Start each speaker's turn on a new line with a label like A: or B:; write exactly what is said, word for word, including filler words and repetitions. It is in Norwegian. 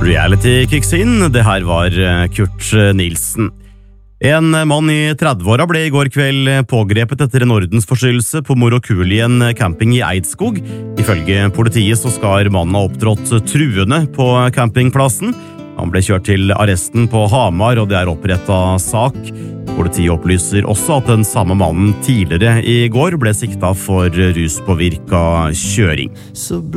A: Reality kicks in. Det her var Kurt Nilsen. En mann i trettiåra ble i går kveld pågrepet etter en ordensforstyrrelse på Morokulien camping i Eidskog. Ifølge politiet så skal mannen ha opptrådt truende på campingplassen. Han ble kjørt til arresten på Hamar, og det er opprettet sak. Politiet opplyser også at den samme mannen tidligere i går ble siktet for ruspåvirket kjøring.